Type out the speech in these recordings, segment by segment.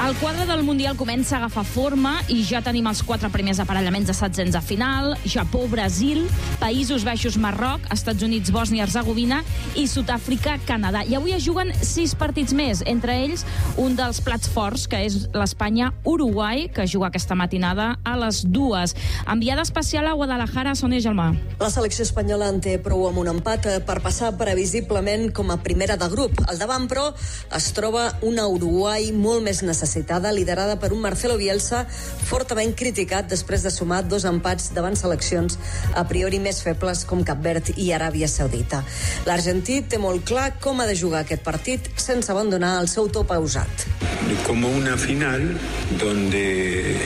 El quadre del Mundial comença a agafar forma i ja tenim els 4 primers aparellaments de setzents a final: Japó, Brasil, Països Baixos, Marroc, Estats Units, Bòsnia, Hercegovina i Sud-àfrica, Canadà. I avui es juguen 6 partits més, entre ells un dels plats forts, que és l'Espanya-Uruguai, que juga aquesta matinada a les 2. Enviada especial a Guadalajara, Sònia Gelmà. La selecció espanyola en té prou amb un empat per passar previsiblement com a primera de grup. Al davant, però, es troba una Uruguai molt més necessitada, liderada per un Marcelo Bielsa fortament criticat després de sumar 2 empats davant seleccions a priori més febles com Cap Verd i Aràbia Saudita. L'argentí té molt clar com ha de jugar aquest partit sense abandonar el seu to pausat. Como una final donde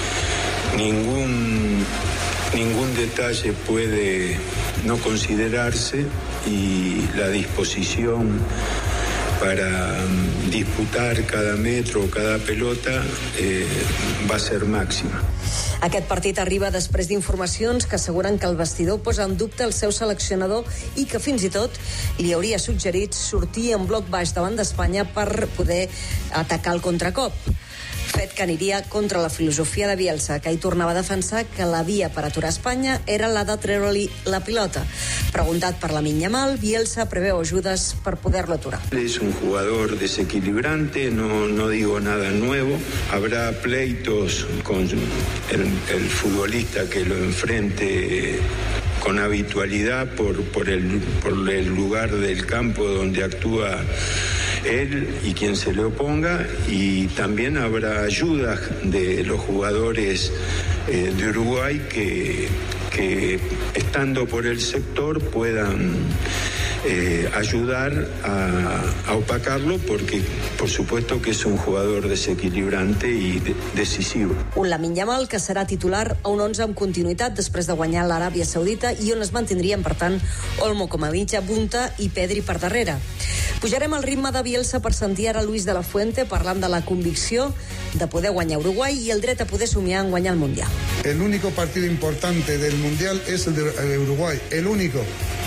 ningún detalle puede no considerarse y la disposición para disputar cada metro o cada pelota va a ser máxima. Aquest partit arriba després d'informacions que asseguren que el vestidor posa en dubte el seu seleccionador i que fins i tot li hauria suggerit sortir en bloc baix davant d'Espanya per poder atacar el contracop. Fet que aniria contra la filosofia de Bielsa, que hi tornava a defensar que la via per aturar Espanya era la de treure-li la pilota. Preguntat per Lamine Yamal, Bielsa preveu ajudes per poder-lo aturar. Es un jugador desequilibrante, no digo nada nuevo. Habrá pleitos con el futbolista que lo enfrente con habitualidad por el lugar del campo donde actúa él y quien se le oponga, y también habrá ayuda de los jugadores de Uruguay que estando por el sector puedan ayudar a opacarlo, porque por supuesto que es un jugador desequilibrante y decisivo. Un Lamine Yamal que serà titular a un 11 amb continuïtat després de guanyar l'Aràbia Saudita i on es mantindrien, per tant, Olmo com a mitja punta i Pedri per darrere. Pujarem el ritme de Bielsa per sentir ara Luis de la Fuente parlant de la convicció de poder guanyar Uruguai i el dret a poder somiar en guanyar el Mundial. El único partido importante del Mundial es el de Uruguay. El único.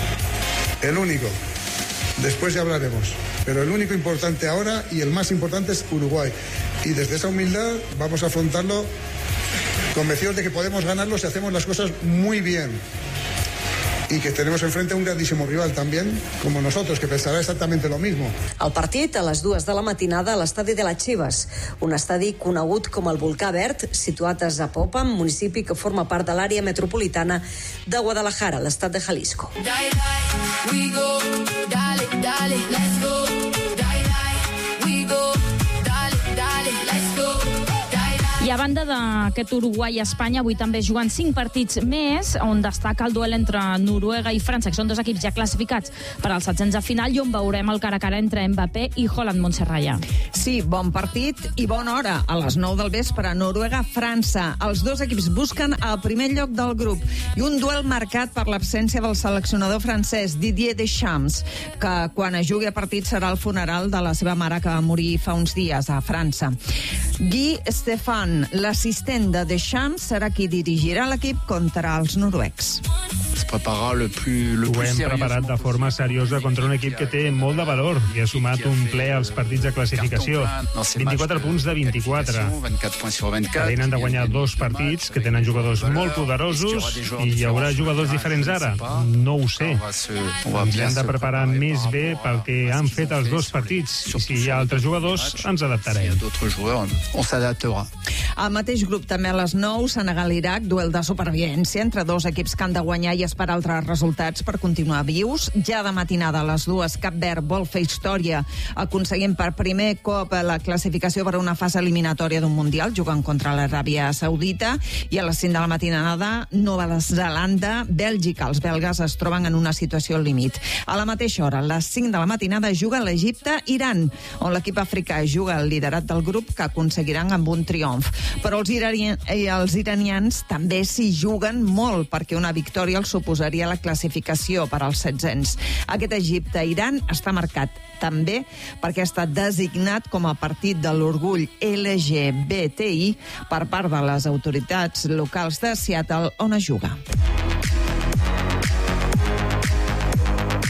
Después ya hablaremos. Pero el único importante ahora y el más importante es Uruguay. Y desde esa humildad vamos a afrontarlo convencidos de que podemos ganarlo si hacemos las cosas muy bien. Y que tenemos enfrente un grandísimo rival también, como nosotros, que pensará exactamente lo mismo. El partit a les 2 de la matinada a l'estadi de las Chivas, un estadi conegut com el Volcà Verd, situat a Zapopan, municipi que forma part de l'àrea metropolitana de Guadalajara, l'estat de Jalisco. I a banda d'aquest Uruguai-Espanya, avui també juguen 5 partits més, on destaca el duel entre Noruega i França, que són 2 equips ja classificats per als setzents de final, i on veurem el cara a cara entre Mbappé i Haaland. Montserrat. Sí, bon partit i bona hora. A les 9 del vespre, Noruega-França. Els 2 equips busquen el primer lloc del grup i un duel marcat per l'absència del seleccionador francès Didier Deschamps, que quan es jugui a partit serà el funeral de la seva mare, que va morir fa uns dies a França. Guy Stefan, l'assistent de Deschamps, serà qui dirigirà l'equip contra els noruecs. Ho hem preparat de forma seriosa contra un equip que té molt de valor i ha sumat un ple als partits de classificació. 24 punts de 24. Que tenen de guanyar 2 partits, que tenen jugadors molt poderosos, i hi haurà jugadors diferents ara. No ho sé. Ens hem de preparar més bé pel que han fet els 2 partits. I si hi ha altres jugadors, ens adaptarem. Al mateix grup, també a les 9, Senegal-Iraq, duel de supervivència entre 2 equips que han de guanyar i esperar altres resultats per continuar vius. Ja de matinada a les 2, Cap Verd vol fer història, aconseguint per primer cop la classificació per a una fase eliminatòria d'un Mundial, jugant contra l'Aràbia Saudita. I a les 5 de la matinada, Nova Zelanda, Bèlgica. Els belgues es troben en una situació límit. A la mateixa hora, a les 5 de la matinada, juga l'Egipte-Iran, on l'equip africà juga el liderat del grup, que aconseguiran amb un triomf. Però els iranians també s'hi juguen molt, perquè una victòria els suposaria la classificació per als setzents. Aquest Egipte-Iran està marcat també perquè ha estat designat com a partit de l'orgull LGBTI per part de les autoritats locals de Seattle, on es juga.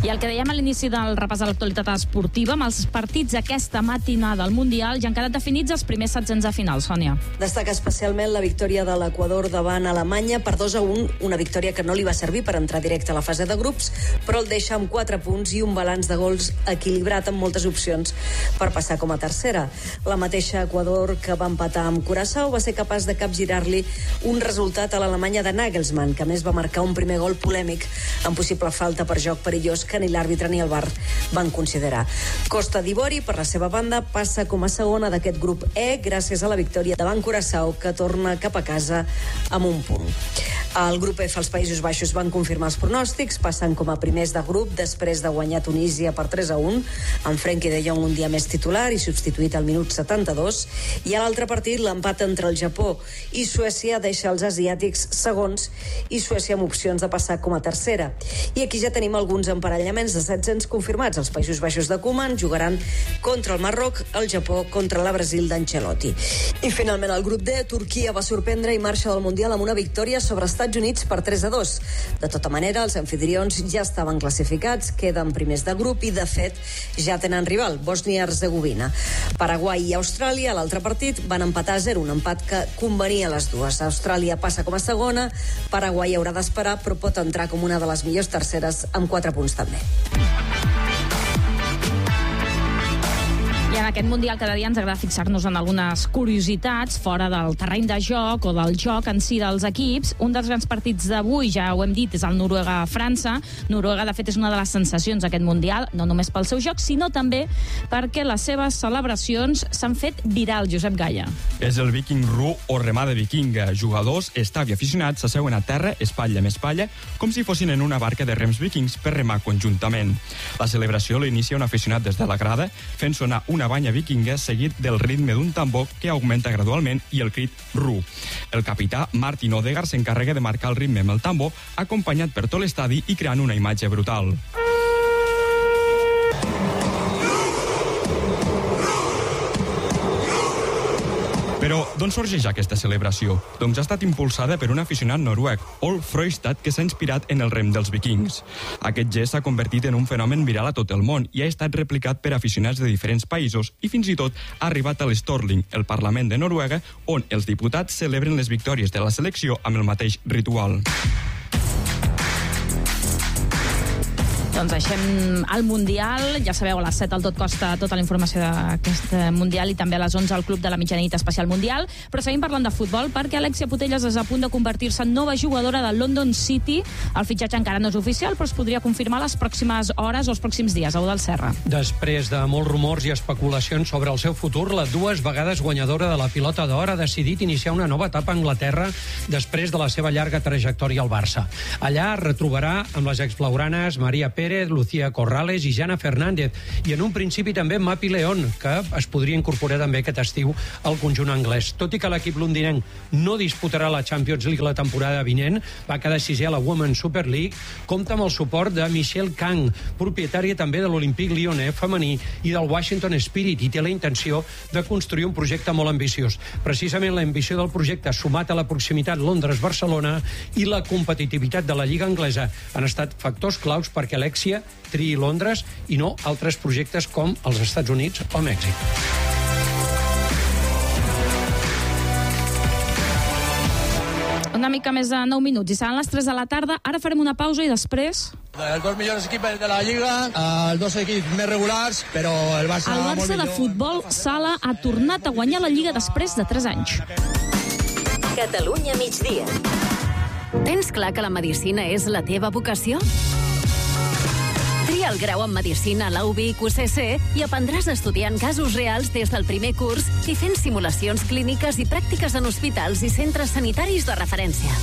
I el que dèiem a l'inici del repàs de l'actualitat esportiva, amb els partits aquesta matinada al Mundial ja han quedat definits els primers setzents de final, Sònia. Destaca especialment la victòria de l'Equador davant Alemanya per 2-1, una victòria que no li va servir per entrar directe a la fase de grups, però el deixa amb 4 punts i un balanç de gols equilibrat amb moltes opcions per passar com a tercera. La mateixa Equador, que va empatar amb Curaçao, va ser capaç de capgirar-li un resultat a l'Alemanya de Nagelsmann, que a més va marcar un primer gol polèmic amb possible falta per joc perillós que ni l'àrbitre ni el VAR van considerar. Costa d'Ivori, per la seva banda, passa com a segona d'aquest grup E gràcies a la victòria davant Curaçao, que torna cap a casa amb un punt. Al grup F els Països Baixos van confirmar els pronòstics, passant com a primers de grup després de guanyar Tunísia per 3-1, amb Frenkie de Jong un dia més titular i substituït al minut 72, i a l'altre partit l'empat entre el Japó i Suècia deixa els asiàtics segons i Suècia amb opcions de passar com a tercera. I aquí ja tenim alguns emparellaments de setzents confirmats. Els Països Baixos de Koeman jugaran contra el Marroc, el Japó contra la Brasil d'Ancelotti. I finalment al grup D, Turquia va sorprendre i marxa del Mundial amb una victòria sobre Estats Units per 3-2. De tota manera, els anfitrions ja estaven classificats, queden primers de grup i, de fet, ja tenen rival, Bòsnia-Hercegovina. Paraguai i Austràlia, a l'altre partit, van empatar a 0, un empat que convenia a les dues. Austràlia passa com a segona, Paraguai haurà d'esperar, però pot entrar com una de les millors terceres amb 4 punts també. I en aquest Mundial cada dia ens agrada fixar-nos en algunes curiositats fora del terreny de joc o del joc en si dels equips. Un dels grans partits d'avui, ja ho hem dit, és el Noruega-França. Noruega, de fet, és una de les sensacions d'aquest Mundial, no només pel seu joc, sinó també perquè les seves celebracions s'han fet viral, Josep Gaya. És el Viking Ru o remar de vikinga. Jugadors, estaf i aficionats s'asseuen a terra, espatlla amb espatlla, com si fossin en una barca de rems vikings per remar conjuntament. La celebració l'inicia un aficionat des de la grada, fent sonar una banya vikinga seguit del ritme d'un tambor que augmenta gradualment i el crit Ru. El capità Martin Odegaard s'encarrega de marcar el ritme amb el tambor, acompanyat per tot l'estadi i creant una imatge brutal. Però d'on sorgeix aquesta celebració? Doncs ha estat impulsada per un aficionat noruec, Olf Frøystad, que s'ha inspirat en el rem dels vikings. Aquest gest s'ha convertit en un fenomen viral a tot el món i ha estat replicat per aficionats de diferents països i fins i tot ha arribat a l'Storling, el Parlament de Noruega, on els diputats celebren les victòries de la selecció amb el mateix ritual. Doncs deixem el Mundial. Ja sabeu, a les 7 al Tot Costa tota la informació d'aquest Mundial i també a les 11 al Club de la Mitjanit Especial Mundial. Però seguim parlant de futbol perquè Alexia Putellas és a punt de convertir-se en nova jugadora de London City. El fitxatge encara no és oficial, però es podria confirmar les pròximes hores o els pròxims dies. Eudald Serra. Després de molts rumors i especulacions sobre el seu futur, la 2 vegades guanyadora de la Pilota d'Or ha decidit iniciar una nova etapa a Anglaterra després de la seva llarga trajectòria al Barça. Allà es retrobarà amb les exblaugranes Maria Pérez, Lucía Corrales i Jana Fernández, i en un principi també Mapi León, que es podria incorporar també aquest estiu al conjunt anglès. Tot i que l'equip londinenc no disputarà la Champions League la temporada vinent, va quedar sisè a la Women's Super League, compta amb el suport de Michelle Kang, propietària també de l'Olympique Lyonnais femení i del Washington Spirit, i té la intenció de construir un projecte molt ambiciós. Precisament l'ambició del projecte, sumat a la proximitat Londres-Barcelona i la competitivitat de la Lliga anglesa, han estat factors claus perquè Alexia triï Londres i no altres projectes com els Estats Units o Mèxic. Una mica més de 9 minuts i seran les 3 de la tarda. Ara farem una pausa i després... Els 2 millors equips de la Lliga, els 2 equips més regulars, però el Barça... El Barça de futbol sala ha tornat a guanyar la Lliga després de 3 anys. Catalunya migdia. Tens clar que la medicina és la teva vocació? Tria el grau en Medicina a la UBIC UCC i aprendràs estudiant casos reals des del primer curs i fent simulacions clíniques i pràctiques en hospitals i centres sanitaris de referència.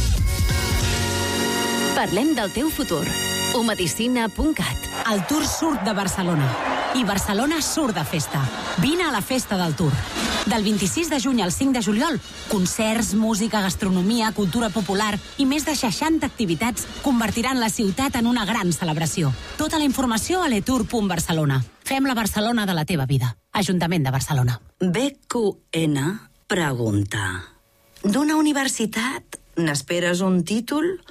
Parlem del teu futur. umedicina.cat. El Tour surt de Barcelona i Barcelona surt de festa. Vine a la festa del Tour. Del 26 de juny al 5 de juliol, concerts, música, gastronomia, cultura popular i més de 60 activitats convertiran la ciutat en una gran celebració. Tota la informació a letour.barcelona. Fem la Barcelona de la teva vida. Ajuntament de Barcelona. BQN pregunta: d'una universitat n'esperes un títol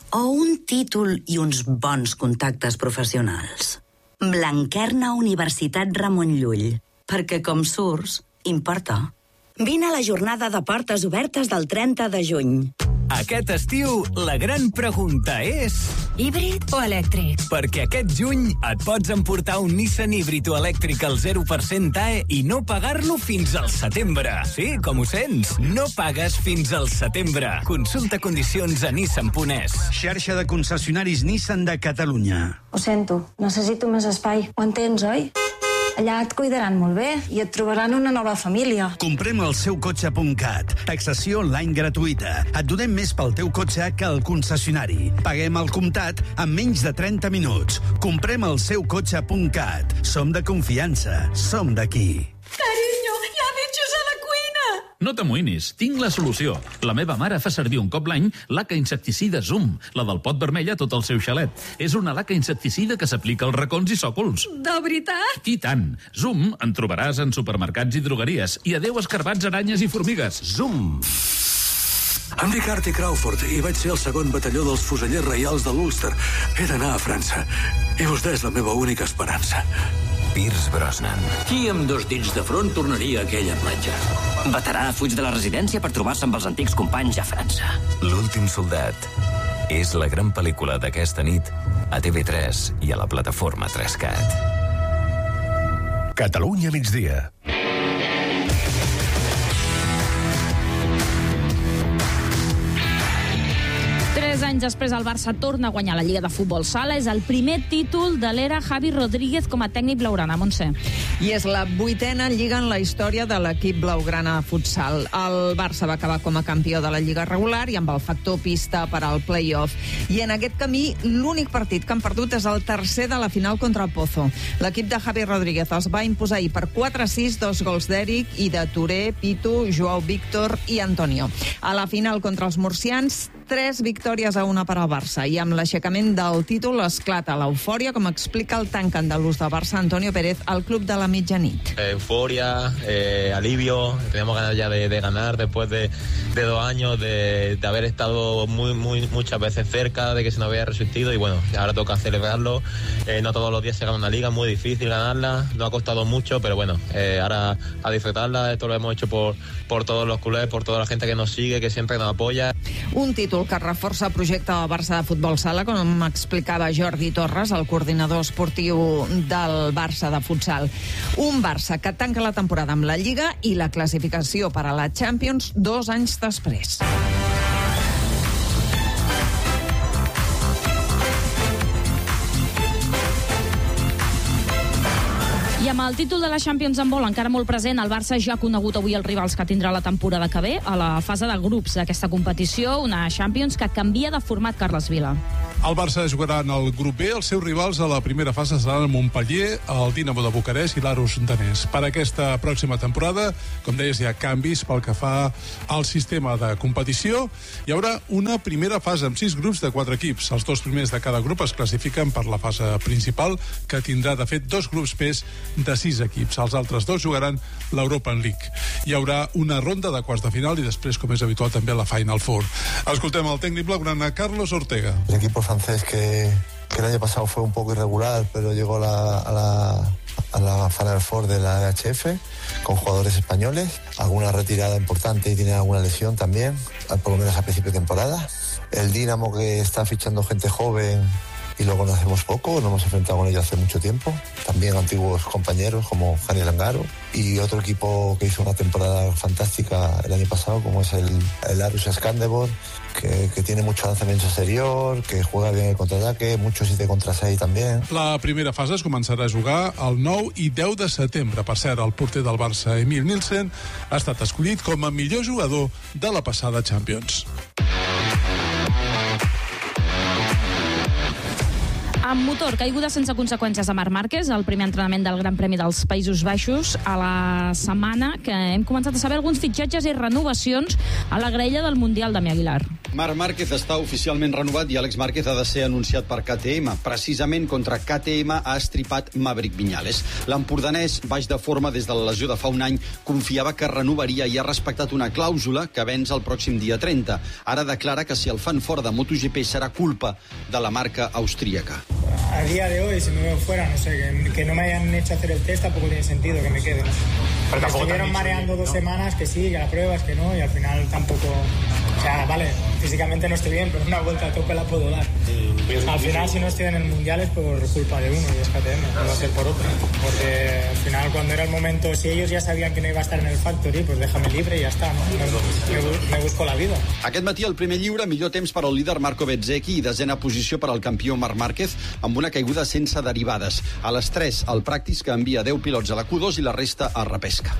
o un títol i uns bons contactes professionals? Blanquerna Universitat Ramon Llull, perquè com surts, importa. Vine a la jornada de portes obertes del 30 de juny. Aquest estiu, la gran pregunta és... Híbrid o elèctric? Perquè aquest juny et pots emportar un Nissan híbrid o elèctric al 0% TAE i no pagar-lo fins al setembre. Sí, com ho sents? No pagues fins al setembre. Consulta condicions a nissan.es. Xarxa de concessionaris Nissan de Catalunya. Ho sento, necessito més espai. Ho entens, oi? Allà et cuidaran molt bé i et trobaran una nova família. Comprem el seukotxe.cat. Taxació online gratuïta. Et donem més pel teu cotxe que al concessionari. Paguem el comptat en menys de 30 minuts. Comprem el seukotxe.cat. Som de confiança. Som d'aquí. Carinyo, hi ha bitxos a la cuina! No t'amoïnis, tinc la solució. La meva mare fa servir un cop l'any laca insecticida Zoom, la del pot vermell a tot el seu xalet. És una laca insecticida que s'aplica als racons i sòcols. De veritat? I tant. Zoom en trobaràs en supermercats i drogueries. I adeu escarbats, aranyes i formigues. Zoom. Em dic Artie Crawford i vaig ser el 2è batalló dels fusellers reials de l'Ulster. He d'anar a França. I vostè és la meva única esperança. Pierce Brosnan. Qui amb 2 dits de front tornaria a aquella platja? Veterà fuig de la residència per trobar-se amb els antics companys a França. L'últim soldat és la gran pel·lícula d'aquesta nit a TV3 i a la plataforma 3CAT. Catalunya migdia. Anys després el Barça torna a guanyar la Lliga de Futbol Sala. És el primer títol de l'era Javi Rodríguez com a tècnic blaugrana. Montse. I és la 8a Lliga en la història de l'equip blaugrana futsal. El Barça va acabar com a campió de la Lliga regular i amb el factor pista per al play-off. I en aquest camí, l'únic partit que han perdut és el tercer de la final contra el Pozo. L'equip de Javi Rodríguez els va imposar ahir per 4-6, 2 gols d'Eric i de Touré, Pitu, Joao Víctor i Antonio. A la final contra els murcians, 3 victòries a 1 per al Barça i amb l'aixecament del títol esclata l'eufòria, com explica el tanc andalús del Barça, Antonio Pérez, al club de la mitjanit. Euforia, alivio, teníamos ganas ya de ganar después de 2 años, de haber estado muchas veces cerca, de que se nos había resistido y bueno, ahora toca celebrarlo. No todos los días se gana una liga, muy difícil ganarla, no ha costado mucho, pero bueno, ahora a disfrutarla. Esto lo hemos hecho por todos los culés, por toda la gente que nos sigue, que siempre nos apoya. Un títol que reforça el projecte del Barça de Futbol Sala, com explicava Jordi Torres, el coordinador esportiu del Barça de futsal. Un Barça que tanca la temporada amb la Lliga i la classificació per a la Champions 2 anys després. I amb el títol de la Champions en vol encara molt present, el Barça ja ha conegut avui els rivals que tindrà la temporada que ve a la fase de grups d'aquesta competició, una Champions que canvia de format, Carles Vila. El Barça jugarà en el grup B. Els seus rivals a la primera fase seran el Montpellier, el Dinamo de Bucarest i l'Aros danès. Per aquesta pròxima temporada, com deies, hi ha canvis pel que fa al sistema de competició. Hi haurà una primera fase amb 6 grups de 4 equips. Els 2 primers de cada grup es classifiquen per la fase principal, que tindrà, de fet, 2 grups més de 6 equips. Els altres 2 jugaran l'European League. Hi haurà una ronda de quarts de final i després, com és habitual, també la Final Four. Escoltem el tècnic blaugrana Carlos Ortega. El equipo francés que el año pasado fue un poco irregular, pero llegó a la Final Four de la EHF con jugadores españoles, alguna retirada importante y tiene alguna lesión también, por lo menos a principio de temporada. El Dinamo, que está fichando gente joven y lo conocemos poco, no hemos enfrentado con ellos hace mucho tiempo, también antiguos compañeros como Jani Langaro, y otro equipo que hizo una temporada fantástica el año pasado, como es el Arus Skanderborn, que tiene mucho lanzamiento exterior, que juega bien el contraataque, mucho 7 contra 6 també. La primera fase es començarà a jugar el 9 i 10 de setembre. Per cert, el porter del Barça, Emil Nielsen, ha estat escollit com a millor jugador de la passada Champions. Amb motor, caiguda sense conseqüències a Marc Márquez, el primer entrenament del Gran Premi dels Països Baixos a la setmana que hem començat a saber alguns fitxatges i renovacions a la graella del Mundial, Damià Aguilar. Marc Márquez està oficialment renovat i Àlex Márquez ha de ser anunciat per KTM. Precisament contra KTM ha estripat Maverick Viñales. L'empordanès, baix de forma des de la lesió de fa un any, confiava que renovaria i ha respectat una clàusula que venç el pròxim dia 30. Ara declara que si el fan fora de MotoGP serà culpa de la marca austríaca. A día de hoy, si me veo fuera, no sé, que no me hayan hecho hacer el test tampoco tiene sentido que me quede. Pero me estuvieron mareando 2 semanas, que sí, que la pruebas, que no, y al final tampoco... O sea, vale, físicamente no estoy bien, pero una vuelta a tope la puedo dar. Al final, si no estoy en el Mundial es por culpa de uno, y es KTM, no va a ser por otro. Porque al final, cuando era el momento, si ellos ya sabían que no iba a estar en el Factory, pues déjame libre y ya está, ¿no? Me busco la vida. Aquest matí, el primer lliure, millor temps per al líder Marco Bezzecchi i desena posició per al campió Marc Márquez, amb una caiguda sense derivades. A les 3, el Practice, que envia 10 pilots a la Q2 i la resta a repesca.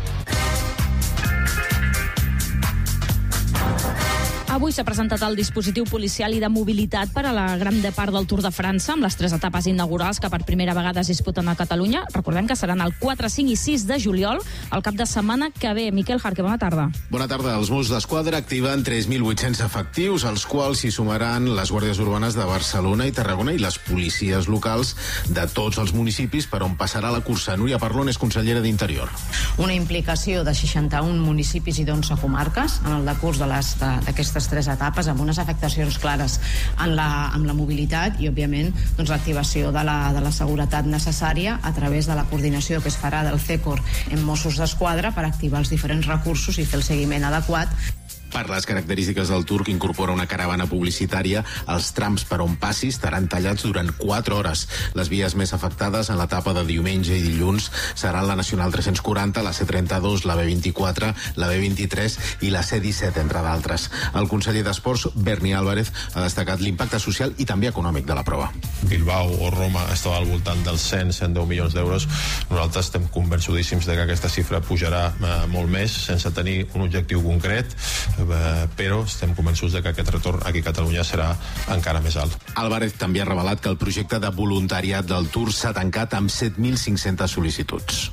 Avui s'ha presentat el dispositiu policial i de mobilitat per a la gran part del Tour de França, amb les 3 etapes inaugurals que per primera vegada es disputen a Catalunya. Recordem que seran el 4, 5 i 6 de juliol, el cap de setmana que ve. Miquel Jarque, bona tarda. Bona tarda. Els Mossos d'Esquadra activen 3.800 efectius, als quals s'hi sumaran les Guàrdies Urbanes de Barcelona i Tarragona i les policies locals de tots els municipis per on passarà la cursa. Núria Parlon és consellera d'Interior. Una implicació de 61 municipis i d'11 comarques en el decurs d'aquestes 3 etapes, amb unes afectacions clares amb la mobilitat i, òbviament, doncs, l'activació de la seguretat necessària a través de la coordinació que es farà del CECOR en Mossos d'Esquadra per activar els diferents recursos i fer el seguiment adequat. Per les característiques del Tour, que incorpora una caravana publicitària, els trams per on passi estaran tallats durant 4 hores. Les vies més afectades en l'etapa de diumenge i dilluns seran la Nacional 340, la C32, la B24, la B23 i la C17, entre d'altres. El conseller d'Esports, Berni Álvarez, ha destacat l'impacte social i també econòmic de la prova. Bilbao o Roma estava al voltant dels 110 milions d'euros. Nosaltres estem convençudíssims de que aquesta xifra pujarà molt més, sense tenir un objectiu concret, però estem convençuts de que aquest retorn aquí a Catalunya serà encara més alt. Álvarez també ha revelat que el projecte de voluntariat del Tour s'ha tancat amb 7.500 sol·licituds.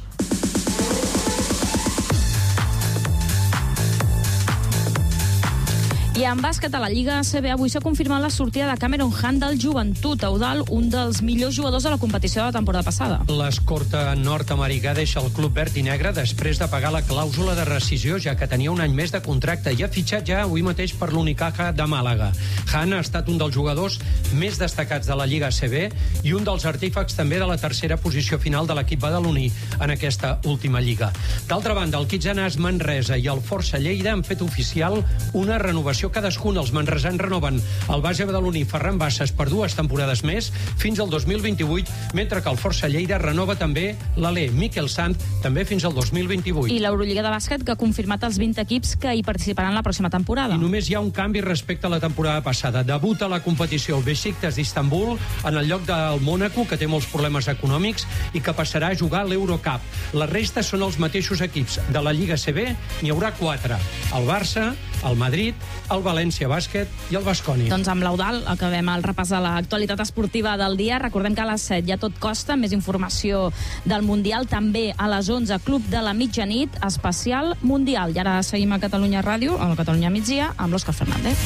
I en bàsquet a la Lliga ACB avui s'ha confirmat la sortida de Cameron Hunt del Joventut Eudal, un dels millors jugadors de la competició de la temporada passada. L'escorta nord-americà deixa el club verd i negre després de pagar la clàusula de rescisió, ja que tenia un any més de contracte i ha fitxat ja avui mateix per l'Unicaja de Màlaga. Hunt ha estat un dels jugadors més destacats de la Lliga ACB i un dels artífecs també de la tercera posició final de l'equip badaloní en aquesta última lliga. D'altra banda, el Quitxanàs Manresa i el Força Lleida han fet oficial una renovació cadascun. Els manresans renoven el base badaloní Ferran Bassas per 2 temporades més fins al 2028, mentre que el Força Lleida renova també l'alè Miquel Sant també fins al 2028. I l'Eurolliga de bàsquet, que ha confirmat els 20 equips que hi participaran la pròxima temporada. I només hi ha un canvi respecte a la temporada passada. Debuta la competició el Besiktas d'Istanbul en el lloc del Mònaco, que té molts problemes econòmics i que passarà a jugar l'Eurocup. La resta són els mateixos equips de la Lliga CB, n'hi haurà 4. El Barça, el Madrid, el València Bàsquet i el Baskonia. Doncs amb l'Eudal acabem el repàs de l'actualitat esportiva del dia. Recordem que a les 7 ja tot costa, més informació del Mundial, també a les 11 Club de la Mitjanit, especial Mundial. I ara seguim a Catalunya Ràdio, a la Catalunya Migdia, amb l'Òscar Fernández.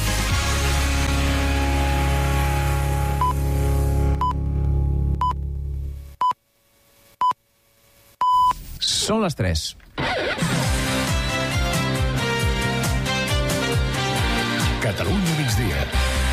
Són les 3. Catalunya migdia.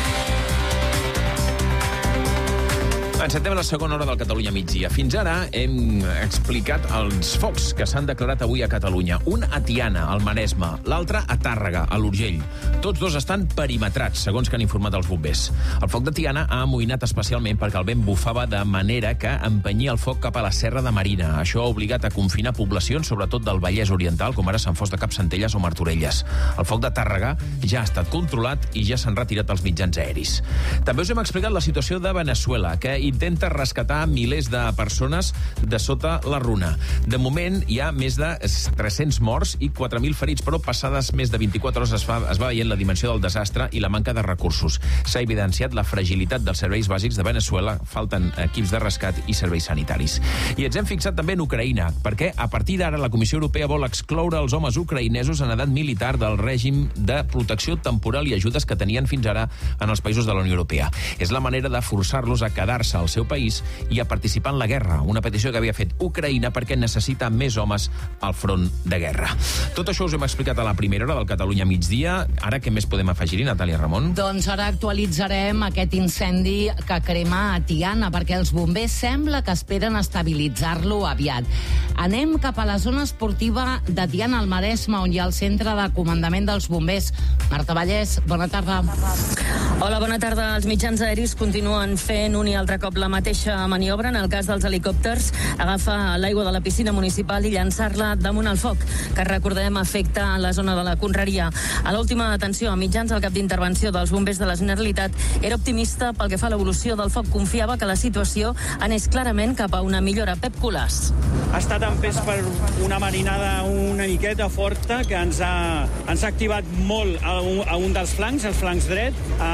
Encetem la segona hora del Catalunya migdia. Fins ara hem explicat els focs que s'han declarat avui a Catalunya. Un a Tiana, al Maresme, l'altre a Tàrrega, a l'Urgell. Tots dos estan perimetrats, segons que han informat els bombers. El foc de Tiana ha amoïnat especialment perquè el vent bufava de manera que empenyia el foc cap a la Serra de Marina. Això ha obligat a confinar poblacions, sobretot del Vallès Oriental, com ara Sant Fost de Capcentelles o Martorelles. El foc de Tàrrega ja ha estat controlat i ja s'han retirat els mitjans aeris. També us hem explicat la situació de Veneçuela, que intenta rescatar milers de persones de sota la runa. De moment hi ha més de 300 morts i 4.000 ferits, però passades més de 24 hores es va veient la dimensió del desastre i la manca de recursos. S'ha evidenciat la fragilitat dels serveis bàsics de Venezuela, falten equips de rescat i serveis sanitaris. I ens hem fixat també en Ucraïna, perquè a partir d'ara la Comissió Europea vol excloure els homes ucraïnesos en edat militar del règim de protecció temporal i ajudes que tenien fins ara en els països de la Unió Europea. És la manera de forçar-los a quedar-se al seu país i a participar en la guerra, una petició que havia fet Ucraïna perquè necessita més homes al front de guerra. Tot això us hem explicat a la primera hora del Catalunya Migdia. Ara què més podem afegir-hi, Natàlia Ramon? Doncs ara actualitzarem aquest incendi que crema a Tiana, perquè els bombers sembla que esperen estabilitzar-lo aviat. Anem cap a la zona esportiva de Tiana, al Maresme, on hi ha el centre de comandament dels bombers. Marta Vallès, bona tarda. Hola, bona tarda. Els mitjans aeris continuen fent un i altre cop la mateixa maniobra. En el cas dels helicòpters, agafar l'aigua de la piscina municipal i llançar-la damunt el foc, que recordem afecta la zona de la Conreria. A l'última detenció a mitjans, el cap d'intervenció dels bombers de la Generalitat era optimista pel que fa a l'evolució del foc. Confiava que la situació anés clarament cap a una millora. Pep Colàs. Ha estat empès per una marinada una miqueta forta que ens ha activat molt a un dels flancs, els flancs dret.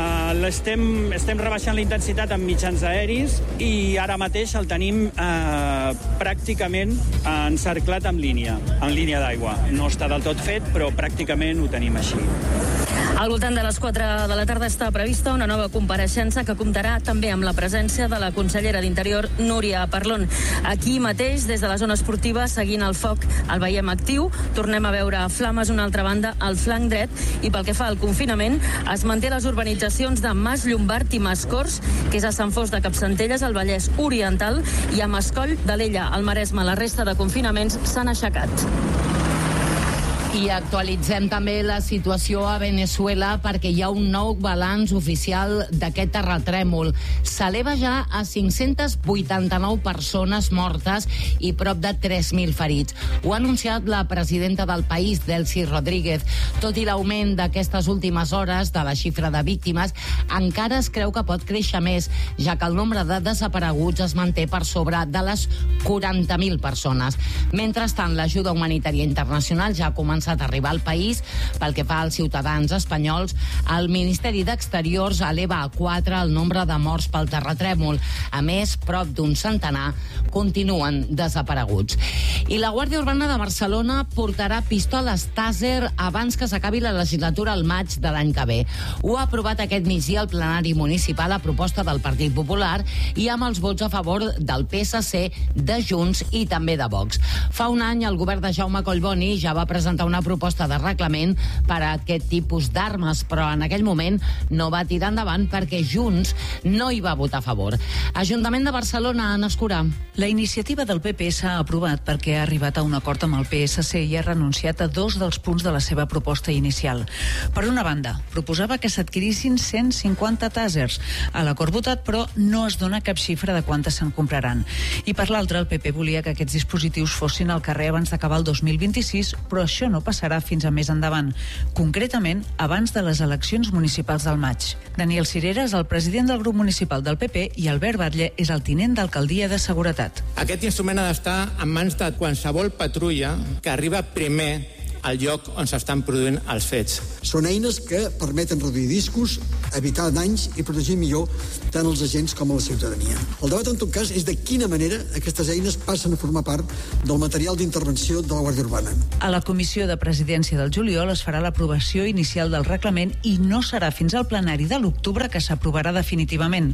Estem rebaixant la intensitat amb mitjans aeris i ara mateix el tenim pràcticament encerclat en línia d'aigua. No està del tot fet, però pràcticament ho tenim així. Al voltant de les 4 de la tarda està prevista una nova compareixença que comptarà també amb la presència de la consellera d'Interior, Núria Parlon. Aquí mateix, des de la zona esportiva, seguint el foc, el veiem actiu. Tornem a veure flames una altra banda al flanc dret i pel que fa al confinament, es manté les urbanitzacions de Mas Llombard i Mascors, que és a Sant Fost de Capcentelles, al Vallès Oriental, i a Mascoll d'Alella, al Maresme. La resta de confinaments s'han aixecat. I actualitzem també la situació a Venezuela perquè hi ha un nou balanç oficial d'aquest terratrèmol. S'eleva ja a 589 persones mortes i prop de 3.000 ferits. Ho ha anunciat la presidenta del país, Delcy Rodríguez. Tot i l'augment d'aquestes últimes hores de la xifra de víctimes, encara es creu que pot créixer més, ja que el nombre de desapareguts es manté per sobre de les 40.000 persones. Mentrestant, l'ajuda humanitària internacional ja ha començat a arribar al país. Pel que fa als ciutadans espanyols, el Ministeri d'Exteriors eleva a 4 el nombre de morts pel terratrèmol. A més, prop d'un centenar continuen desapareguts. I la Guàrdia Urbana de Barcelona portarà pistoles Taser abans que s'acabi la legislatura al maig de l'any que ve. Ho ha aprovat aquest migdia el plenari municipal a proposta del Partit Popular i amb els vots a favor del PSC, de Junts i també de Vox. Fa un any el govern de Jaume Collboni ja va presentar una proposta de reglament per a aquest tipus d'armes, però en aquell moment no va tirar endavant perquè Junts no hi va votar a favor. Ajuntament de Barcelona, Anna Escurà. La iniciativa del PP s'ha aprovat perquè ha arribat a un acord amb el PSC i ha renunciat a 2 dels punts de la seva proposta inicial. Per una banda, proposava que s'adquirissin 150 tàsers. A l'acord votat, però, no es dona cap xifra de quantes se'n compraran. I per l'altra, el PP volia que aquests dispositius fossin al carrer abans d'acabar el 2026, però això no passarà fins a més endavant, concretament abans de les eleccions municipals del maig. Daniel Cirera és el president del grup municipal del PP i Albert Batlle és el tinent d'alcaldia de Seguretat. Aquest instrument ha d'estar en mans de qualsevol patrulla que arriba primer al lloc on s'estan produint els fets. Són eines que permeten reduir riscos, evitar danys i protegir millor tant els agents com a la ciutadania. El debat, en tot cas, és de quina manera aquestes eines passen a formar part del material d'intervenció de la Guàrdia Urbana. A la comissió de presidència del juliol es farà l'aprovació inicial del reglament i no serà fins al plenari de l'octubre que s'aprovarà definitivament.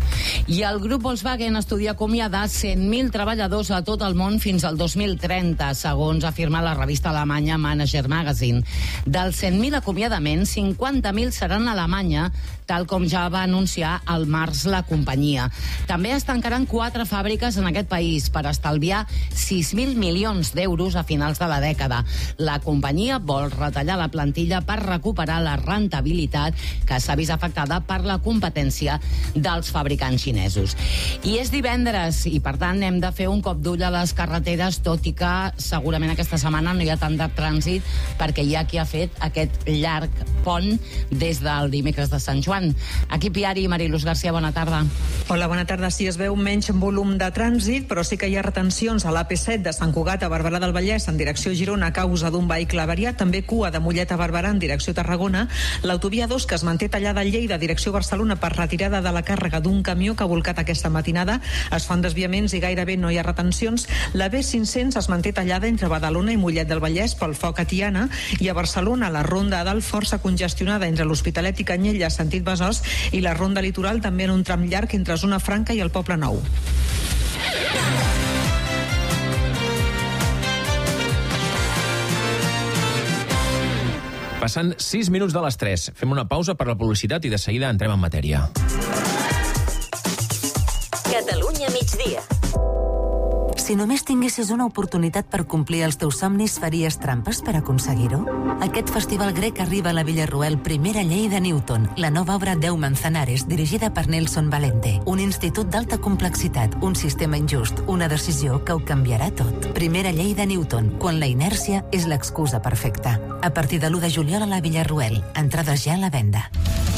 I el grup Volkswagen estudia acomiadar 100.000 treballadors a tot el món fins al 2030, segons afirma la revista alemanya Manager Magazine. Dels 100.000 acomiadaments, 50.000 seran a Alemanya, tal com ja va anunciar al març la companyia. També es tancaran 4 fàbriques en aquest país per estalviar 6.000 milions d'euros a finals de la dècada. La companyia vol retallar la plantilla per recuperar la rendibilitat que s'ha vist afectada per la competència dels fabricants fabricants xinesos. I és divendres, i per tant hem de fer un cop d'ull a les carreteres, tot i que segurament aquesta setmana no hi ha tant de trànsit, perquè hi ha qui ha fet aquest llarg pont des del dimecres de Sant Joan. Equip Viari, Mariluz García, bona tarda. Hola, bona tarda. Sí, es veu menys volum de trànsit, però sí que hi ha retencions a l'AP7 de Sant Cugat a Barberà del Vallès en direcció Girona a causa d'un vehicle avariat, també cua de Mollet a Barberà en direcció Tarragona, l'autovia 2 que es manté tallada a Lleida direcció Barcelona per retirada de la càrrega d'un camió que ha volcat aquesta matinada, es fan desviaments i gairebé no hi ha retencions. La B500 es manté tallada entre Badalona i Mollet del Vallès pel foc a Tiana, i a Barcelona la ronda a dalt força congestionada entre l'Hospitalet i Canyella sentit Besòs, i la ronda litoral també en un tram llarg entre Zona Franca i el Poble Nou. Passant 6 minuts de les 3. Fem una pausa per la publicitat i de seguida entrem en matèria. Catalunya migdia. Si només tinguessis una oportunitat per complir els teus somnis, faries trampes per aconseguir-ho? Aquest festival grec arriba a la Villarroel Primera Llei de Newton, la nova obra 10 Manzanares, dirigida per Nelson Valente. Un institut d'alta complexitat, un sistema injust, una decisió que ho canviarà tot. Primera Llei de Newton, quan la inèrcia és l'excusa perfecta. A partir de l'1 de juliol a la Villarroel. Entrades ja a la venda.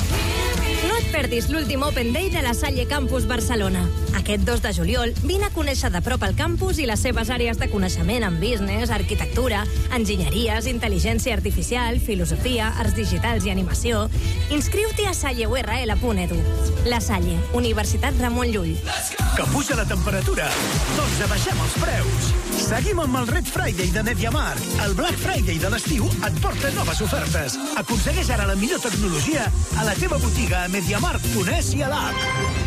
Perdis l'últim Open Day de la Salle Campus Barcelona. Aquest 2 de juliol, vine a conèixer de prop el campus i les seves àrees de coneixement en business, arquitectura, enginyeries, intel·ligència artificial, filosofia, arts digitals i animació. Inscriu-t'hi a salleurl.edu. La Salle, Universitat Ramon Llull. Que puja la temperatura? Doncs abaixem els preus. Seguim amb el Red Friday de MediaMarkt. El Black Friday de l'estiu et porta noves ofertes. Aconsegueix ara la millor tecnologia a la teva botiga a MediaMarkt.es i a l'app.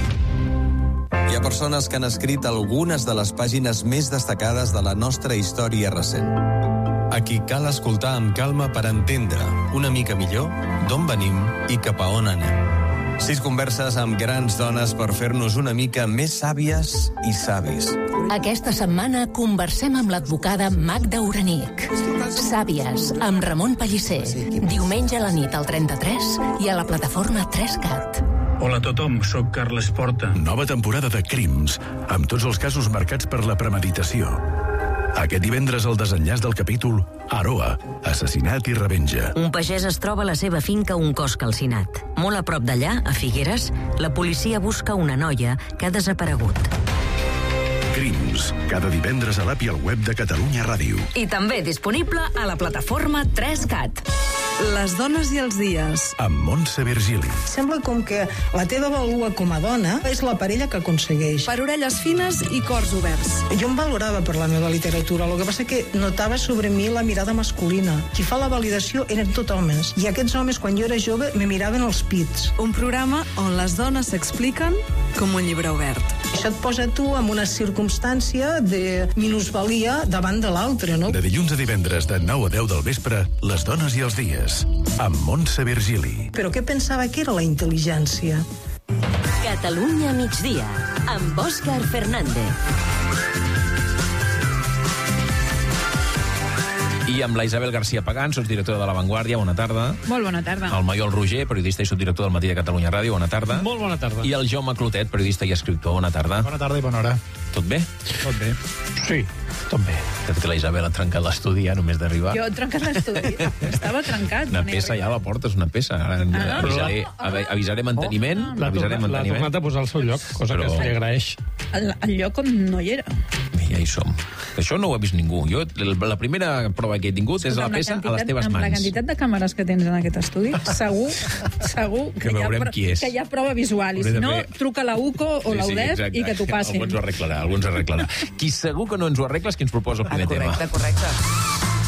Hi ha persones que han escrit algunes de les pàgines més destacades de la nostra història recent. A qui cal escoltar amb calma per entendre una mica millor d'on venim i cap a on anem. 6 converses amb grans dones per fer-nos una mica més sàvies i savis. Aquesta setmana conversem amb l'advocada Magda Uranic. Sàvies, amb Ramon Pellicer. Diumenge a la nit al 33 i a la plataforma 3CAT. Hola a tothom, sóc Carles Porta. Nova temporada de Crims, amb tots els casos marcats per la premeditació. Aquest divendres el desenllaç del capítol Aroa, assassinat i revenja. Un pagès es troba a la seva finca un cos calcinat. Molt a prop d'allà, a Figueres, la policia busca una noia que ha desaparegut. Crims, cada divendres a l'app i al web de Catalunya Ràdio. I també disponible a la plataforma 3CAT. Les dones i els dies. Amb Montse Virgili. Sembla com que la teva vàlua com a dona és la parella que aconsegueix. Per orelles fines i cors oberts. Jo em valorava per la meva literatura, el que passa que notava sobre mi la mirada masculina. Qui fa la validació eren tot homes. I aquests homes, quan jo era jove, me miraven els pits. Un programa on les dones s'expliquen com un llibre obert. Això et posa tu en una circumstància de minusvalia davant de l'altre, no? De dilluns a divendres de 9 a 10 del vespre, les dones i els dies. Amb Montse Virgili. Però què pensava que era la intel·ligència? Catalunya migdia, amb Òscar Fernández. I amb la Isabel García Pagán, sotsdirectora de La Vanguardia, bona tarda. Molt bona tarda. El Maiol Roger, periodista i subdirector del Matí de Catalunya Ràdio, bona tarda. Molt bona tarda. I el Jaume Clotet, periodista i escriptor, bona tarda. Bona tarda i bona hora. Tot bé? Tot bé. Sí, tot bé. Que la Isabel ha trencat l'estudi ja només d'arribar. Jo he trencat l'estudi. Estava trencat. Una peça ja a la porta, és una peça. Ara avisaré manteniment. L'ha tornat a posar al seu lloc, cosa que se li agraeix. El lloc on no hi era. Ja hi som. Això no ho ha vist ningú. Jo, la primera prova que he tingut és la peça a les teves mans. Amb la quantitat de càmeres que tens en aquest estudi, segur que hi ha prova visual. I si no, truca a la UCO o la UDEF i que t'ho passin. Algú ens ho arreglarà. Qui segur que no ens ho arregla és qui ens proposa el primer tema. Correcte.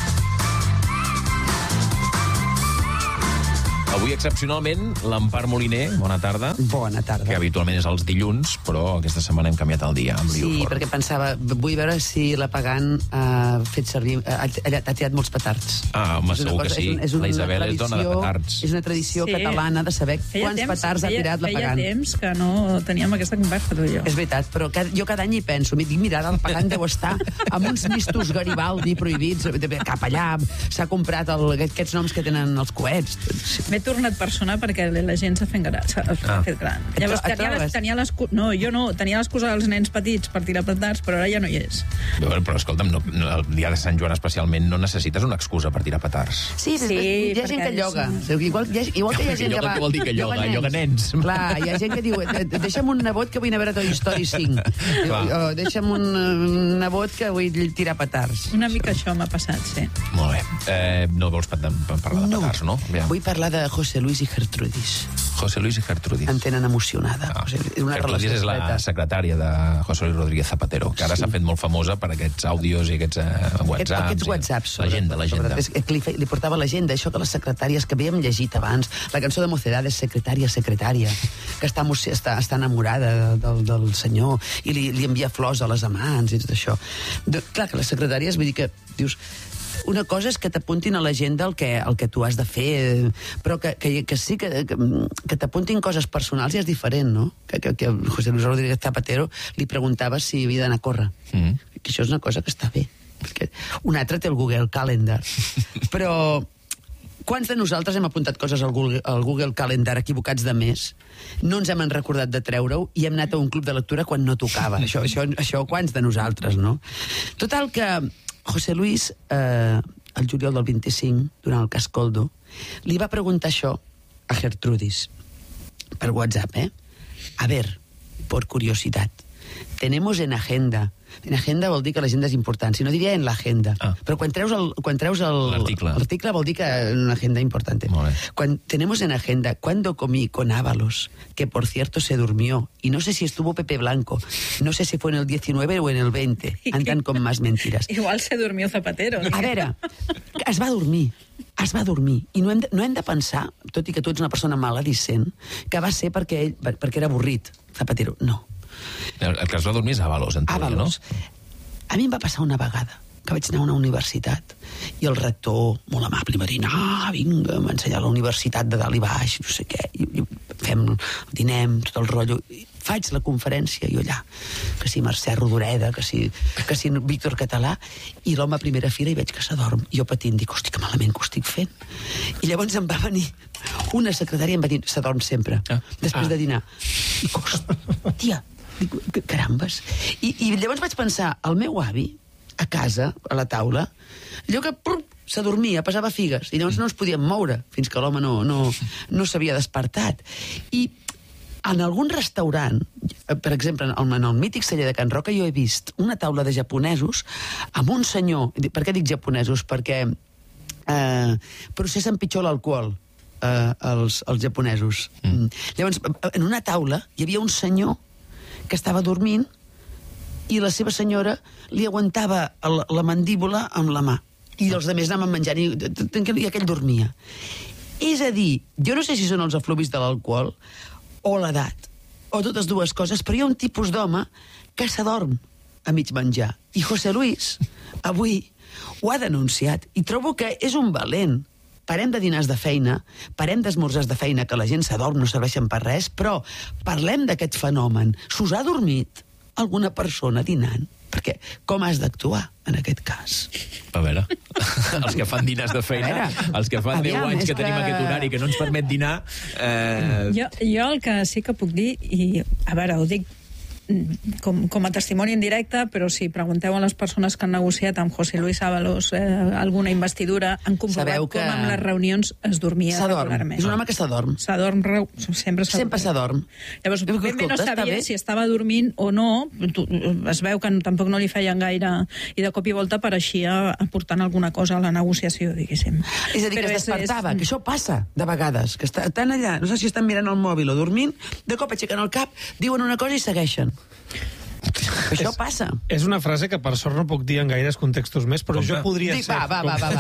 Avui, excepcionalment, l'Empar Moliner, bona tarda. Bona tarda. Que habitualment és els dilluns, però aquesta setmana hem canviat el dia. Sí, perquè pensava, vull veure si la Pagant ha fet servir, ha tirat molts petards. Ah, home, segur que sí. La Isabel és dona de petards. És una tradició catalana de saber quants petards ha tirat la Pagant. Feia temps que no teníem aquesta conversa, tu i jo. És veritat, però jo cada any hi penso, dic, mira, la Pagant deu estar amb uns mistos Garibaldi prohibits, cap allà, s'ha comprat aquests noms que tenen els coets. M'he tornat persona perquè la gent s'ha fet gran. Llavors tenia l'excusa dels nens petits per tirar petards, però ara ja no hi és. Però escolta'm, el dia de Sant Joan especialment no necessites una excusa per tirar petards. Sí, hi ha gent que lloga. Igual que hi ha gent que va... Què vol dir que lloga? Lloga nens. Clar, hi ha gent que diu, deixa'm un nebot que vull anar a veure Toy Story 5. Deixa'm un nebot que vull tirar petards. Una mica això m'ha passat, sí. Molt bé. No vols parlar de petards, no? Vull parlar de José Luis i Gertrudis. José Luis i Gertrudis. Em tenen emocionada. Gertrudis és la secretària de José Luis Rodríguez Zapatero, que ara s'ha fet molt famosa per aquests àudios i aquests whatsapps. Aquests whatsapps. L'agenda. Li portava l'agenda, això que les secretàries que havíem llegit abans, la cançó de Mocedades, secretària, que està enamorada del senyor i li envia flors a les amants i tot això. Clar, que les secretàries, vull dir que dius... Una cosa és que t'apuntin a l'agenda el que tu has de fer, però que sí que t'apuntin coses personals ja és diferent, no? Que José Luis Rodríguez Zapatero li preguntava si havia d'anar a córrer. Que això és una cosa que està bé. Un altre té el Google Calendar. Però quants de nosaltres hem apuntat coses al Google Calendar equivocats de mes? No ens hem recordat de treure-ho i hem anat a un club de lectura quan no tocava. Això quants de nosaltres, no? Total que José Luis, el juliol del 25, durant el cas Coldo, li va preguntar això a Gertrudis, per WhatsApp, A ver, por curiosidad, tenemos en agenda... En agenda vol dir que l'agenda és important, si no diria en l'agenda. Però quan treus l'article vol dir que en una agenda importante. Tenemos en agenda cuando comí con Ábalos, que por cierto se durmió, y no sé si estuvo Pepe Blanco, no sé si fue en el 19 o en el 20, andan con más mentiras. Igual se durmió Zapatero. A veure, es va dormir, i no hem de pensar, tot i que tu ets una persona maledicent, que va ser perquè era avorrit, Zapatero, no. El que es va dormir és Ábalos, en teoria, no? A mi em va passar una vegada que vaig anar a una universitat i el rector, molt amable, va dir, vinga, m'ensenyar la universitat de dalt i baix, no sé què, dinem, tot el rotllo, faig la conferència, jo allà, que si Mercè Rodoreda, que si Víctor Català, i l'home a primera fila i veig que s'adorm, i jo patint, dic, hosti, que malament que ho estic fent. I llavors em va venir una secretària i em va dir, s'adorm sempre, després de dinar. I dic, hòstia, carambes. I llavors vaig pensar, el meu avi, a casa, a la taula, allò que s'adormia, passava figues, i llavors no ens podíem moure, fins que l'home no s'havia despertat. I en algun restaurant, per exemple, en el mític celler de Can Roca, jo he vist una taula de japonesos amb un senyor... Per què dic japonesos? Perquè processen pitjor l'alcohol, els japonesos. Llavors, en una taula hi havia un senyor que estava dormint i la seva senyora li aguantava la mandíbula amb la mà. I els altres anaven menjant i aquell dormia. És a dir, jo no sé si són els efluvis de l'alcohol o l'edat, o totes dues coses, però hi ha un tipus d'home que s'adorm a mig menjar. I José Luis, avui, ho ha denunciat, i trobo que és un valent. Parem de dinars de feina, parem d'esmorzars de feina, que la gent s'adorm, no serveixen per res, però parlem d'aquest fenomen. S'us ha dormit alguna persona dinant? Perquè com has d'actuar en aquest cas? A veure, els que fan dinars de feina, els que fan 10 anys que tenim aquest horari que no ens permet dinar... Jo el que sí que puc dir, i a veure, ho dic com a testimoni en directe, però si pregunteu a les persones que han negociat amb José Luis Ábalos alguna investidura, han comprovat com amb les reunions es dormia regularment. És un home que s'adorm. Sempre s'adorm. Llavors, ben no sabia si estava dormint o no. Es veu que tampoc no li feien gaire, i de cop i volta apareixia aportant alguna cosa a la negociació, diguéssim. És a dir, que es despertava, que això passa de vegades, que estan allà, no sé si estan mirant el mòbil o dormint, de cop aixequen el cap, diuen una cosa i segueixen. Això passa. És una frase que per sort no puc dir en gaires contextos més, però jo podria ser... Va.